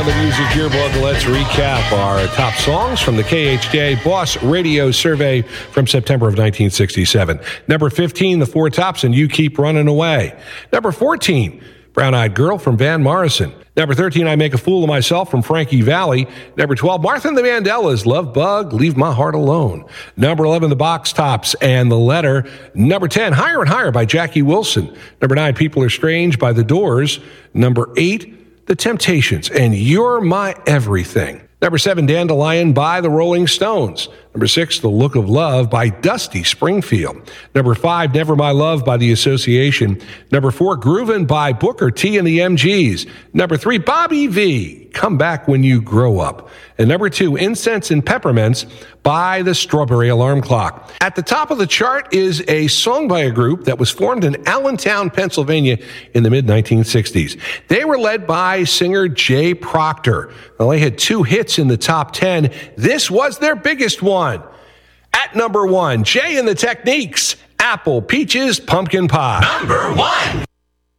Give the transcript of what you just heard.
the Music Yearbook. Let's recap our top songs from the KHJ Boss Radio Survey from September of 1967. Number 15, The Four Tops, and You Keep Running Away. Number 14, Brown Eyed Girl from Van Morrison. Number 13, I Make a Fool of Myself from Frankie Valli. Number 12, Martha and the Vandellas, Love Bug, Leave My Heart Alone. Number 11, The Box Tops and The Letter. Number 10, Higher and Higher by Jackie Wilson. Number 9, People Are Strange by The Doors. Number 8, The Temptations and You're My Everything. Number 7, Dandelion by the Rolling Stones. Number 6, The Look of Love by Dusty Springfield. Number 5, Never My Love by The Association. Number 4, Groovin' by Booker T and the MGs. Number 3, Bobby V, Come Back When You Grow Up. And number 2, Incense and Peppermints by the Strawberry Alarm Clock. At the top of the chart is a song by a group that was formed in Allentown, Pennsylvania in the mid-1960s. They were led by singer Jay Proctor. Well, they had 2 hits in the top 10. This was their biggest one. At number 1, Jay and the Techniques, Apple Peaches Pumpkin Pie. Number 1.